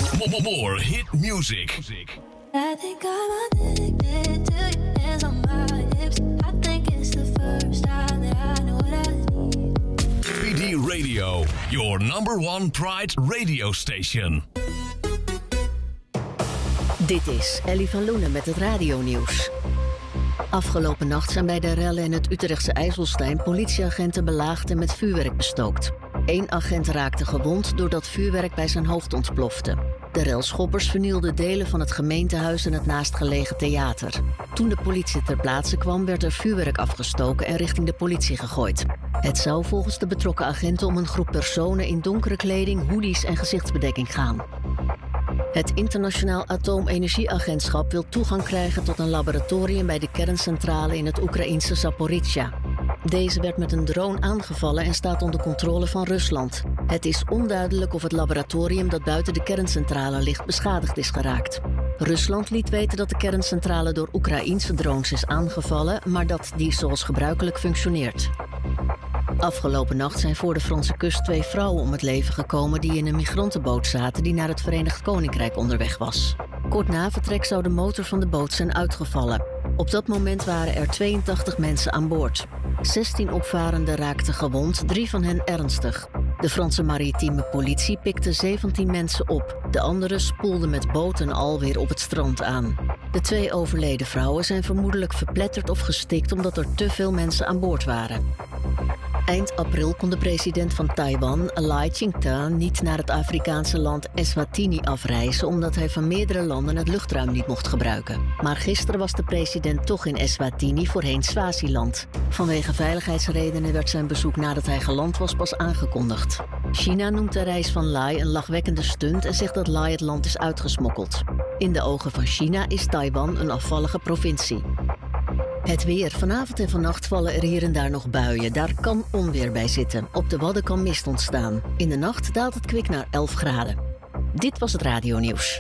More hit music. I think I'm addicted to your hands on my hips. I think it's the first time that I know what I need. PD Radio, your number one Pride radio station. Dit is Ellie van Loenen met het radionieuws. Afgelopen nacht zijn bij de rellen in het Utrechtse IJsselstein politieagenten belaagd en met vuurwerk bestookt. 1 agent raakte gewond doordat vuurwerk bij zijn hoofd ontplofte. De relschoppers vernielden delen van het gemeentehuis en het naastgelegen theater. Toen de politie ter plaatse kwam, werd er vuurwerk afgestoken en richting de politie gegooid. Het zou volgens de betrokken agenten om een groep personen in donkere kleding, hoodies en gezichtsbedekking gaan. Het Internationaal Atoomenergieagentschap wil toegang krijgen tot een laboratorium bij de kerncentrale in het Oekraïense Zaporizhzhia. Deze werd met een drone aangevallen en staat onder controle van Rusland. Het is onduidelijk of het laboratorium dat buiten de kerncentrale ligt beschadigd is geraakt. Rusland liet weten dat de kerncentrale door Oekraïense drones is aangevallen, maar dat die zoals gebruikelijk functioneert. Afgelopen nacht zijn voor de Franse kust 2 vrouwen om het leven gekomen die in een migrantenboot zaten die naar het Verenigd Koninkrijk onderweg was. Kort na vertrek zou de motor van de boot zijn uitgevallen. Op dat moment waren er 82 mensen aan boord. 16 opvarenden raakten gewond, 3 van hen ernstig. De Franse maritieme politie pikte 17 mensen op. De anderen spoelden met boot en al weer op het strand aan. De 2 overleden vrouwen zijn vermoedelijk verpletterd of gestikt omdat er te veel mensen aan boord waren. Eind april kon de president van Taiwan, Lai Ching-te, niet naar het Afrikaanse land Eswatini afreizen omdat hij van meerdere landen het luchtruim niet mocht gebruiken. Maar gisteren was de president toch in Eswatini, voorheen Swaziland. Vanwege veiligheidsredenen werd zijn bezoek nadat hij geland was pas aangekondigd. China noemt de reis van Lai een lachwekkende stunt en zegt dat Lai het land is uitgesmokkeld. In de ogen van China is Taiwan een afvallige provincie. Het weer. Vanavond en vannacht vallen er hier en daar nog buien. Daar kan onweer bij zitten. Op de Wadden kan mist ontstaan. In de nacht daalt het kwik naar 11 graden. Dit was het radionieuws.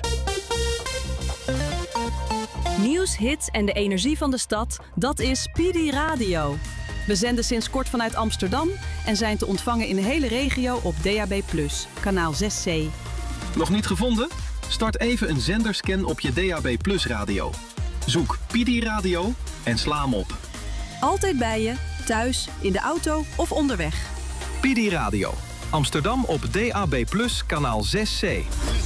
Nieuws, hits en de energie van de stad, dat is PD Radio. We zenden sinds kort vanuit Amsterdam en zijn te ontvangen in de hele regio op DAB+, kanaal 6C. Nog niet gevonden? Start even een zenderscan op je DAB+ radio. Zoek PD Radio en sla hem op. Altijd bij je, thuis, in de auto of onderweg. PD Radio. Amsterdam op DAB+, kanaal 6C.